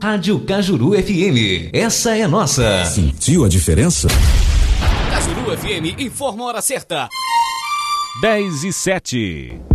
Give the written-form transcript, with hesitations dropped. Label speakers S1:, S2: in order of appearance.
S1: Rádio Cajuru FM, essa é nossa.
S2: Sentiu a diferença?
S3: Cajuru FM informa a hora certa.
S4: 10:07.